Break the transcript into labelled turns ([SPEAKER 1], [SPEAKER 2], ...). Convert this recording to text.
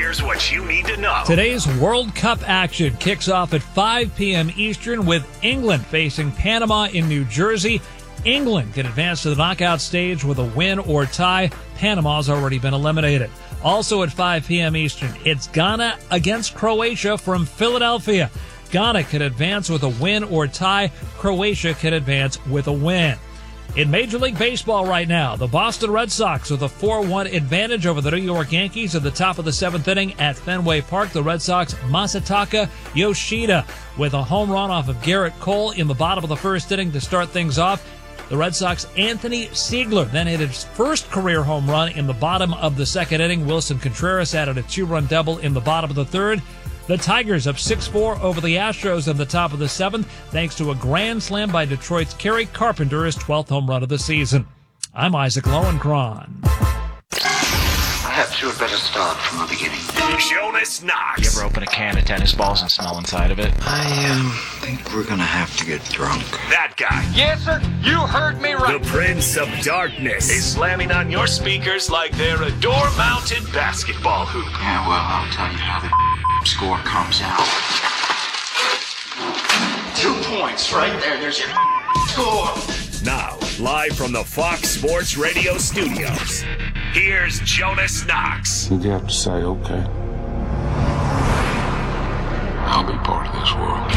[SPEAKER 1] Here's what you need to know.
[SPEAKER 2] Today's World Cup action kicks off at 5 p.m. Eastern with England facing Panama in New Jersey. England can advance to the knockout stage with a win or tie. Panama's already been eliminated. Also at 5 p.m. Eastern, it's Ghana against Croatia from Philadelphia. Ghana can advance with a win or tie. Croatia can advance with a win. In Major League Baseball right now, the Boston Red Sox with a 4-1 advantage over the New York Yankees at the top of the seventh inning at Fenway Park. The Red Sox, Masataka Yoshida with a home run off of Garrett Cole in the bottom of the first inning to start things off. The Red Sox, Anthony Siegler, then hit his first career home run in the bottom of the second inning. Wilson Contreras added a 2-run double in the bottom of the third. The Tigers up 6-4 over the Astros in the top of the seventh, thanks to a grand slam by Detroit's Kerry Carpenter, his 12th home run of the season. I'm Isaac Lowenkron.
[SPEAKER 3] Perhaps you had better start from the beginning.
[SPEAKER 1] Jonas Knox.
[SPEAKER 4] You ever open a can of tennis balls and smell inside of it?
[SPEAKER 3] I think we're gonna have to get drunk.
[SPEAKER 1] That guy.
[SPEAKER 5] Yes, sir. You heard me right.
[SPEAKER 1] The Prince of Darkness is slamming on your speakers like they're a door-mounted basketball hoop.
[SPEAKER 3] Yeah, well, I'll tell you how the score comes out. 2 points right there. There's your score.
[SPEAKER 1] Now, live from the Fox Sports Radio studios, here's Jonas Knox.
[SPEAKER 6] You have to say, okay, I'll be part of this world.